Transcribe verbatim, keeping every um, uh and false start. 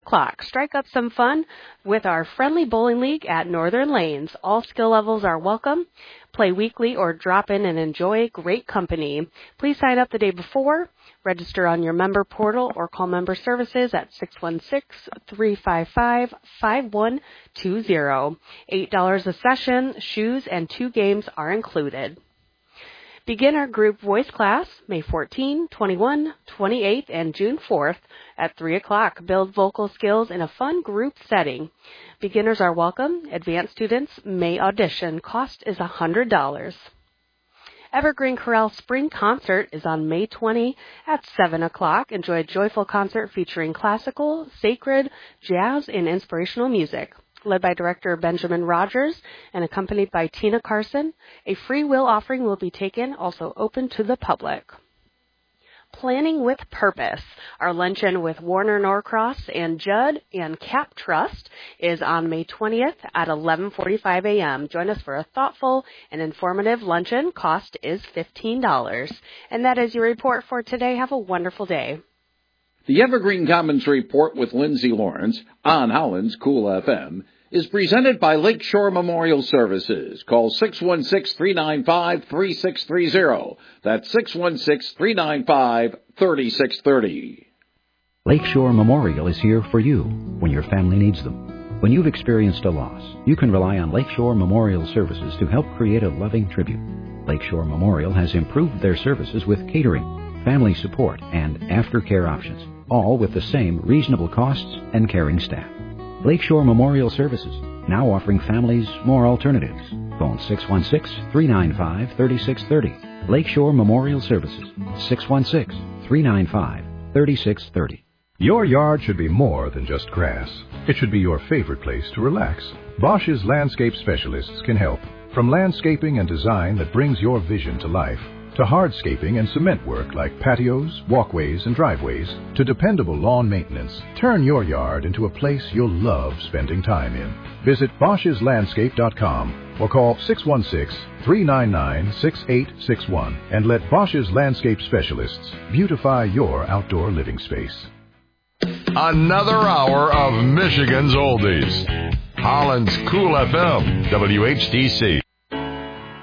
o'clock. Strike up some fun with our friendly bowling league at Northern Lanes. All skill levels are welcome. Play weekly or drop in and enjoy great company. Please sign up the day before. Register on your member portal or call member services at six one six, three five five, five one two zero. eight dollars a session. Shoes and two games are included. Beginner group voice class, May fourteenth, twenty-first, twenty-eighth, and June fourth at three o'clock. Build vocal skills in a fun group setting. Beginners are welcome. Advanced students may audition. Cost is one hundred dollars. Evergreen Chorale Spring Concert is on May twentieth at seven o'clock. Enjoy a joyful concert featuring classical, sacred, jazz, and inspirational music. Led by director Benjamin Rogers and accompanied by Tina Carson. A free will offering will be taken, also open to the public. Planning with Purpose. Our luncheon with Warner Norcross and Judd and Cap Trust is on May twentieth at eleven forty-five a.m. Join us for a thoughtful and informative luncheon. Cost is fifteen dollars. And that is your report for today. Have a wonderful day. The Evergreen Commons Report with Lindsay Lawrence on Holland's Cool F M is presented by Lakeshore Memorial Services. Call six one six, three nine five, three six three zero. That's six one six, three nine five, three six three zero. Lakeshore Memorial is here for you when your family needs them. When you've experienced a loss, you can rely on Lakeshore Memorial Services to help create a loving tribute. Lakeshore Memorial has improved their services with catering, family support, and aftercare options, all with the same reasonable costs and caring staff. Lakeshore Memorial Services, now offering families more alternatives. Phone six one six, three nine five, three six three zero. Lakeshore Memorial Services, six one six, three nine five, three six three zero. Your yard should be more than just grass. It should be your favorite place to relax. Bosch's landscape specialists can help. From landscaping and design that brings your vision to life, to hardscaping and cement work like patios, walkways, and driveways, to dependable lawn maintenance, turn your yard into a place you'll love spending time in. Visit Bosch's Landscape dot com or call six one six, three nine nine, six eight six one and let Bosch's Landscape Specialists beautify your outdoor living space. Another hour of Michigan's Oldies. Holland's Cool F M, W H D C.